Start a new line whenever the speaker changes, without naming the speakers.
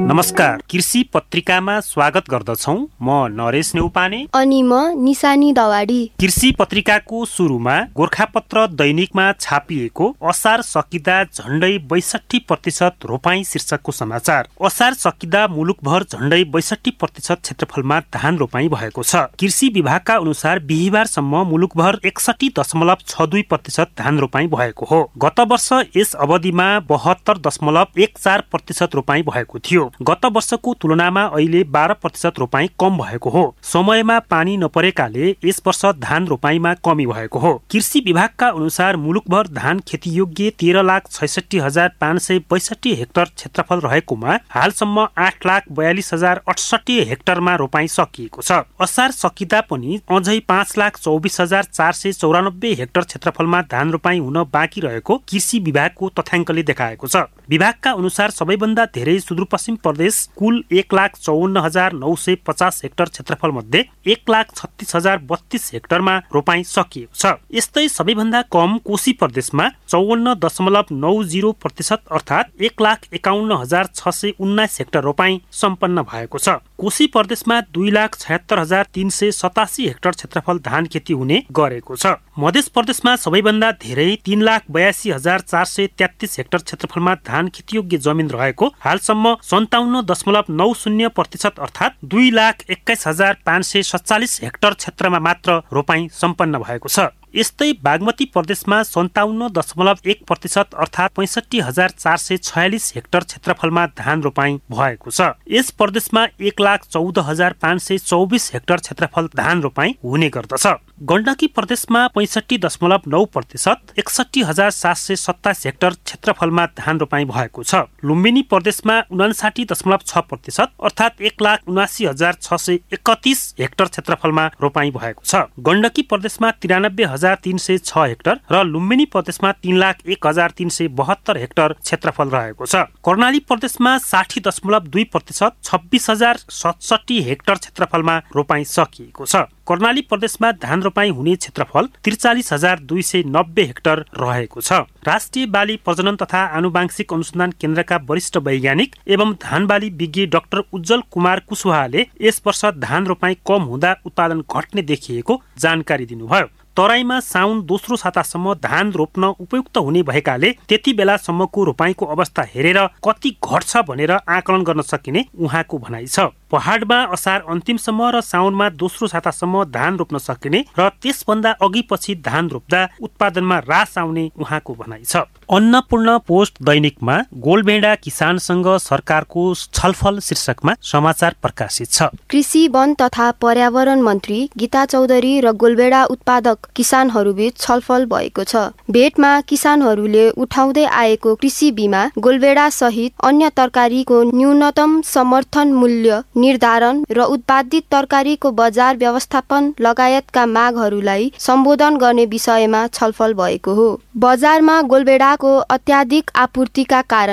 नमस्कार, कृषि पत्रिकामा स्वागत गर्दछौं। म नरेश नेउपाने
अनि म निशानी दवाडी।
कृषि पत्रिकाको सुरुमा गोरखापत्र दैनिकमा छापिएको असार सकिदा झण्डै 62% रोपाई शीर्षकको समाचार। असार सकिदा मुलुकभर झण्डै 62% क्षेत्रफलमा धान रोपाई भएको छ। कृषि विभागका अनुसार बिहीबारसम्म मुलुकभर 61.62% धान रोपाई भएको हो। गत वर्ष यस अवधिमा 72.14% रोपाई भएको थियो। गत वर्षको तुलनामा अहिले 12% रोपाई कम भएको हो। समयमा पानी नपरेकाले यस वर्ष धान रोपाईमा कमी भएको हो। कृषि विभागका अनुसार मुलुकभर धान खेतीयोग्य 13,66,562 हेक्टर क्षेत्रफल रहेकोमा हालसम्म 8,42,068 हेक्टरमा रोपाई सकिएको छ। असार सकिदा पनि अझै 5,24,494 हेक्टर क्षेत्रफलमा धान रोपाई हुन बाँकी रहेको कृषि विभागको तथ्याङ्कले देखाएको छ। विभागका अनुसार सबैभन्दा धेरै सुदूरपश्चिम प्रदेश कुल 1,54,950 हेक्टर क्षेत्रफल मध्ये 1,36,032 हेक्टरमा रोपाई सकिएको छ। यस्तै सबैभन्दा कम कोशी प्रदेशमा 54.90% अर्थात् 1,51,619 हेक्टर रोपाई सम्पन्न भएको छ। कोशी प्रदेशमा 2,76,387 हेक्टर क्षेत्रफल धान खेती हुने गरेको छ। मध्य प्रदेशमा सबैभन्दा धेरै 3,82,433 हेक्टर क्षेत्रफलमा धान खेतीयोग्य जमिन रहेको हालसम्म 57.90% अर्थात् 2,21,547 हेक्टर क्षेत्रमा मात्र रोपाई सम्पन्न भएको छ। यस्तै बागमती प्रदेशमा 57.1% अर्थात् 65,446 हेक्टर क्षेत्रफलमा धान रोपाई भएको छ। यस प्रदेशमा 1,14,524 हेक्टर क्षेत्रफल धान रोपाई हुने गर्दछ। गण्डकी प्रदेशमा 65.9%, 61,727 हेक्टर क्षेत्रफलमा धान रोपाई भएको छ। लुम्बिनी प्रदेशमा 59.6% अर्थात् 1,79,631 हेक्टर क्षेत्रफलमा रोपाई भएको छ। गण्डकी प्रदेशमा 93,306 हेक्टर र लुम्बिनी प्रदेशमा 3,01,372 हेक्टर क्षेत्रफल रहेको छ। कर्णाली प्रदेशमा 60.2%, 26,067 हेक्टर क्षेत्रफलमा रोपाई सकिएको छ। कर्णाली प्रदेशमा धान रोपाई हुने क्षेत्रफल 43,290 हेक्टर रहेको छ। राष्ट्रिय बाली प्रजनन तथा आनुवांशिक अनुसन्धान केन्द्रका वरिष्ठ वैज्ञानिक एवं धान बाली विज्ञ डाक्टर उज्जवल कुमार कुशवाहाले यस वर्ष धान रोपाई कम हुँदा उत्पादन घट्ने देखिएको जानकारी दिनुभयो। तराईमा साउन दोस्रो सातासम्म धान रोप्न उपयुक्त हुने भएकाले त्यति बेलासम्मको रोपाईको अवस्था हेरेर कति घट्छ भनेर आकलन गर्न सकिने उहाँको भनाइ छ। पहाडमा असार अन्तिमसम्म र साउनमा दोस्रो सातासम्म धान रोप्न सकिने र त्यसभन्दा अघि पछि धान रोप्दा उत्पादनमा ह्रास आउने उहाँको भनाइ छ। अन्नपूर्ण पोस्ट दैनिकमा गोलबेडा किसानसँग सरकारको छलफल शीर्षकमा समाचार प्रकाशित छ।
कृषि वन तथा पर्यावरण मन्त्री गीता चौधरी र गोलबेडा उत्पादक किसानहरूबीच छलफल भएको छ। भेटमा किसानहरूले उठाउँदै आएको कृषि बीमा, गोलबेडा सहित अन्य तरकारीको न्यूनतम समर्थन मूल्य निर्धारण र उत्पादित तरकारीको बजार व्यवस्थापन लगायतका मागहरूलाई सम्बोधन गर्ने विषयमा छलफल भएको हो। बजारमा गोलबेडाको अत्याधिक आपूर्तिका कारण